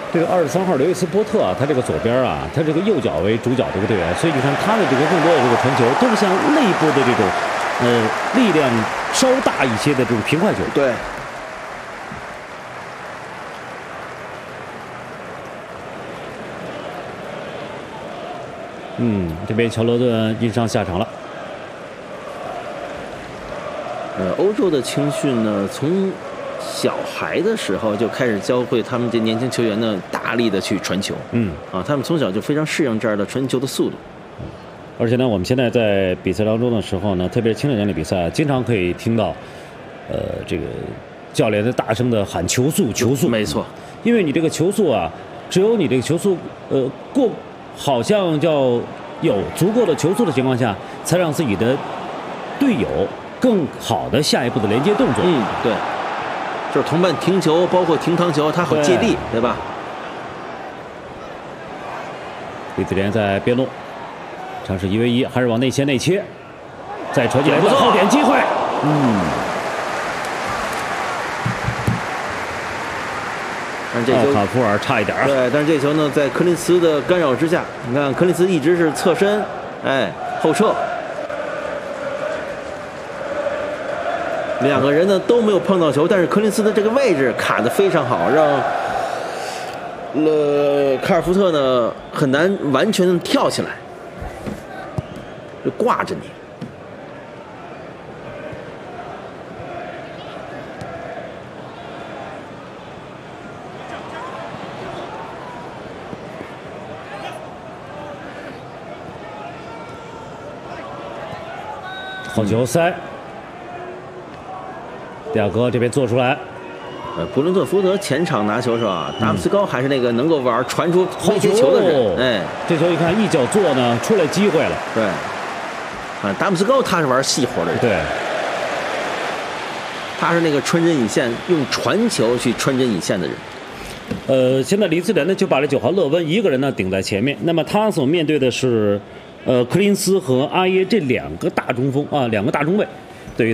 这个23号刘易斯波特啊，他这个左边啊，他这个右脚为主角这个队员，所以你看他的这个更多的这个传球都是向内部的这种力量稍大一些的这种平快球。 对。 这边乔罗顿因伤下场了。 欧洲的青训呢，从小孩的时候就开始教会他们这年轻球员呢，大力的去传球。他们从小就非常适应这样的传球的速度。 而且呢，我们现在在比赛当中的时候呢，特别是青少年的比赛，经常可以听到，这个教练的大声的喊球速，球速。 没错， 因为你这个球速啊，只有你这个球速，好像叫有足够的球速的情况下，才让自己的队友更好的下一步的连接动作。 对，就是同伴停球，包括停堂球，他好借力，对吧？ 李子莲在边路尝试1v1，还是往内线内切，再传进来的后点机会。 但是这球卡普尔差一点。 对，但是这球呢，在柯林斯的干扰之下，你看柯林斯一直是侧身，后撤，两个人呢都没有碰到球，但是柯林斯的这个位置卡得非常好，让卡尔福特呢很难完全的跳起来，就挂着你。 好球塞，迪亚哥这边做出来。 布伦特福德前场拿球是吧？达姆斯高还是那个能够玩传出没接球的人。 这球一看一脚做呢，出来机会了。 对，达姆斯高他是玩细活的人。 对， 他是那个穿针引线，用传球去穿针引线的人。 现在李自然呢就把这9号勒温一个人呢顶在前面，那么他所面对的是，柯林斯和阿耶这2个大中锋啊，2个大中卫。